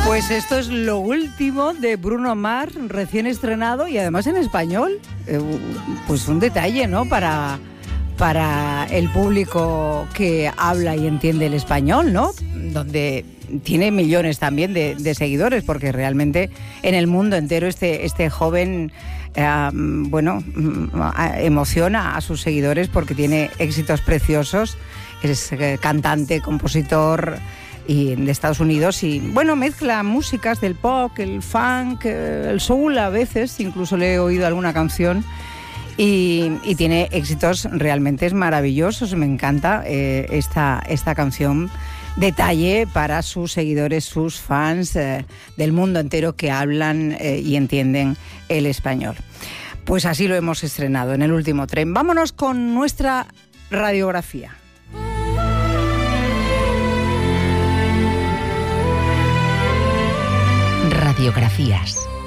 Pues esto es lo último de Bruno Mars, recién estrenado y además en español. Pues un detalle, ¿no? Para el público que habla y entiende el español, ¿no? Donde tiene millones también de seguidores, porque realmente en el mundo entero este joven emociona a sus seguidores porque tiene éxitos preciosos. Es cantante, compositor y de Estados Unidos y bueno, mezcla músicas del pop, el funk, el soul a veces, incluso le he oído alguna canción y tiene éxitos realmente maravillosos. Me encanta esta canción. Detalle para sus seguidores, sus fans del mundo entero que hablan y entienden el español. Pues así lo hemos estrenado en el último tren. Vámonos con nuestra radiografía. Radiografías.